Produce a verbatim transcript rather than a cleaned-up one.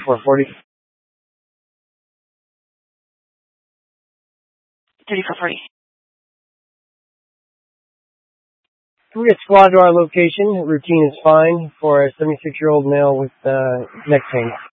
thirty-four forty. thirty-four forty. Can we get squad to our location? Routine is fine for a seventy-six-year-old male with uh, neck pain.